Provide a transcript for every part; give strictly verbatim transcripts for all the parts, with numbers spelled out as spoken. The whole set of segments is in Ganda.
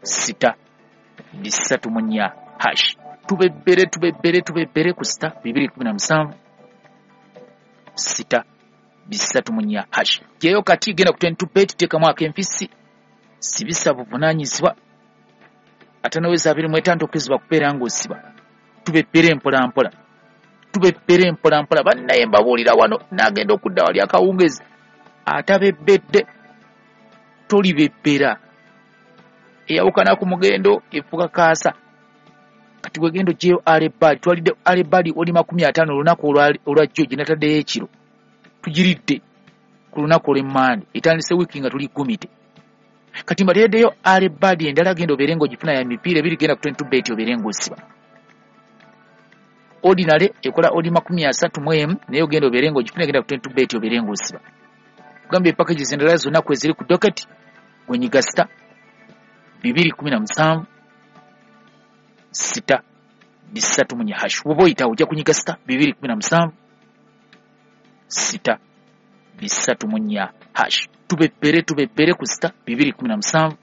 sita bisatu mu nnya hash. Tubebere tubebere tubebere ku sita bibiri kumi na musanvu sita bisatu mu nnya hash. Jeyo kati genda ku twenty-two bet tekamu akempisi sibisa buvunanyizibwa atanaweza abiri mu etaano okuzibwa kubeera ng'osiba. Tubebere mpola mpola tubebere mpola mpola bannaye mbabuulira wano n'agenda okudda wali akawungezi atabebedde tolibebera eyawukana ku mugendo efuka kaasa. Kati wegendo jeyo alebali twalidde alebali oli makumi ataano olunaku olwajjo gye nataddeyo ekiro tugiridde ku lunaku olw'emmande etandise wiiki nga tuli gumite. Kati mbatereddeyo alebali endala genda obeere ng'ogifuna ya mipiira ebiri genda ku twenty-two bet obeere ng'osiba. Ordinary ekola odi makumi asatu mu emu naye ogenda obeere ng'ogifuna genda ku twenty-two bet obeere ng'osiba. Kugambye packages endala zonna kweziri ku docket gwenyiga sita bibiri kumi na musanvu sita bisatu mu nnya hash. Woba oyita ojja kunyiga sita bibiri kumi na musanvu sita bisatu mu nnya hash. Tubebere tubebere ku sita bibiri kumi na musanvu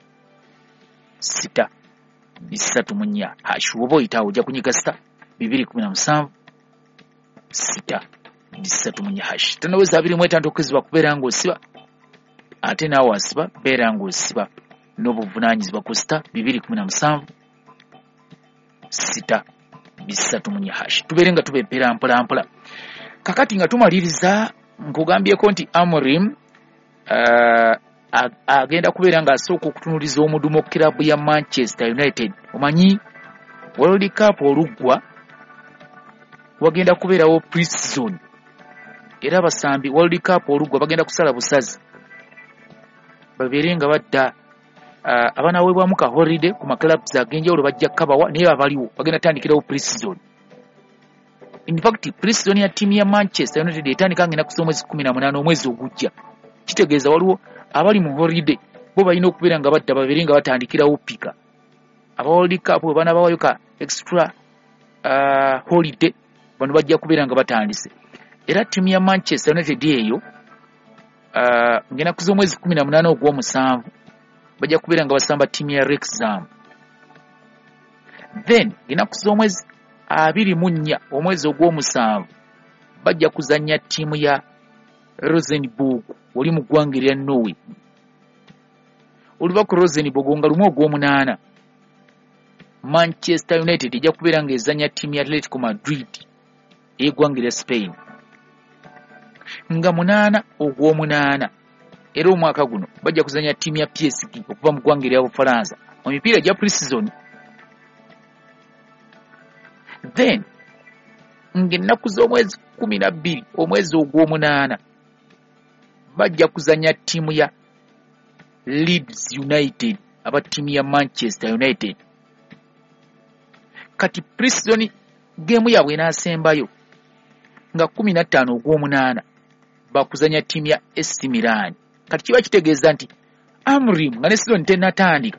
sita bisatu mu nnya hash. Woba oyita ojja kunyiga sita bibiri kumi na musanvu sita bisatu mu nnya hash. Tanaweza abiri mu etaano okuzibwa kubeera ng'osiba ate naawe asiba beera ng'osiba n'obuvunaanyizibwa ku sita bibiri kumi na musanvu sita bisatu mu nnya hash. Tubeere nga tubebera mpola mpola. Kakati nga tumaliriza nkugambyeko nti Amorim uh, agenda kubeera ng'asooka okutunuliza omudumu kilabu ya Manchester United. Omanyi World Cup oluggwa wagenda kubeerawo pre-season era abasambi World Cup oluggwa bagenda kusala busazi babeere nga badda uh, abanaweebwamu ka holiday ku maclubs agenjawulo bajja kabawa naye abaliwo bagenda tandikirawo pre-season. In fact pre-season ya timu ya Manchester United etandika ngenda kusoma mwezi kumi na munaana omwezi ogujja. Kitegeeza waliwo abali mu holiday bo balina okubeera nga badda babeere nga batandikirawo pika. Aba World Cup bwe banaabawayo ka extra uh, holiday bano bajja kubeera nga batandise. Era timu ya Manchester United eyo uh, ngena kuzo omwezi kumi na munaana ogw'omusanvu bajja kubeera nga basamba timu ya Wrexham. Then ngena kuzo omwezi abiri mu nnya omwezi ogw'omusanvu bajja kuzannya timu ya Rosenborg oli mu ggwanga erya Norway. Oluva ku Rosenborg nga lumu ogw'omunaana Manchester United ejja kubeera ng'ezannya timu ya Atletico Madrid ey'eggwanga erya Spain. Nga munaana ogw'omunaana era omwaka guno bajja kuzannya timu ya P S G okuva mu ggwanga erya Bufalansa mu mipiira gya pre-season. Then ng'ennaku z'omwezi kumi na bbiri omwezi ogw'omunaana bajja kuzannya timu ya Leeds United aba timu ya Manchester United. Kati pre-season game yaabwe enaasembayo nga kumi na ttaano ogw'omunaana bakuzanya timu ya A C Milan. Kati kiba kitegeeza nti Amorim nga ne season tennatandika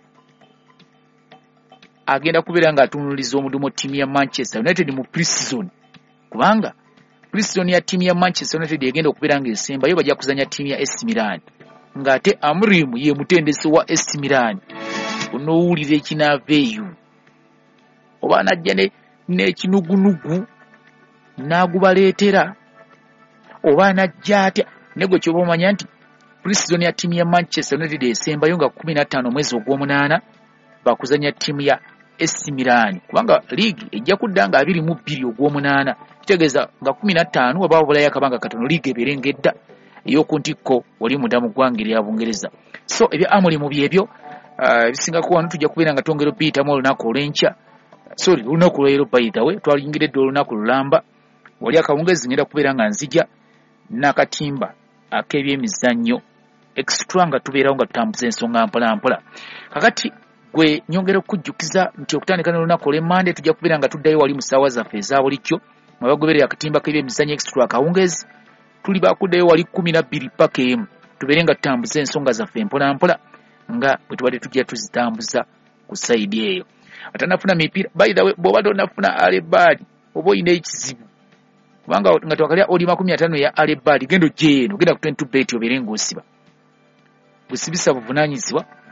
agenda kubeera ng'atunuliza omudumu timu ya Manchester United mu pre-season, kubanga pre-season ya timu ya Manchester United egenda okubeera ng'esembayo bajja kuzanya timu ya A C Milan ng'ate Amorim ye mutendesi wa A C Milan. Onoowulira ekinaava eyo oba najja n'ekinugunugu n'agubaleetera oba najja atya ne gwe kyoba omanya nti pre-season ya timu ya Manchester United esembayo nga kumi na ttaano omwezi ogw'omunaana bakuzanya timu ya A C Milan, kubanga league ejja kudda nga abiri mu bbiri ogw'omunaana. Kitegeeza nga kumi na ttaano oba obulayo akabanga katono league ebeere ng'edda ey'oku ntikko oli munda mu ggwanga erya Bungereza. So ebya Amorim byebyo ebisingako uh, wano tujja kubeera nga twongera okuyitamu olunaku olw'enkya. Sorry, olunaku lwero by the way twalingidde olunaku lulamba wali akawungezi ngenda kubeera nga nzija n'akatimba ak'ebyemizannyo extra nga tubeerawo nga tutambuza ensonga mpola mpola. Kakati gwe nyongera okujjukiza nti okutandika n'olunaku olw'emmande tujja kubeera nga tuddayo wali mu ssaawa zaffe eza bulijjo mwe bagoberera akatimba k'ebyemizannyo extra akawungezi. Tuli bakuddayo wali kumi na bbiri paka emu tubeere nga tutambuza ensonga zaffe mpola mpola nga bwe tubadde tujja tuzitambuza ku sayidi eyo. Atanafuna mipiira by the way bw'obadde onafuna Alebali oba olina ekizibu kubanga nga twakalya oli makumi ataano ya Alebali genda ogye eno genda ku twenty-two bet obeere ng'osiba busibisa buvunaanyizibwa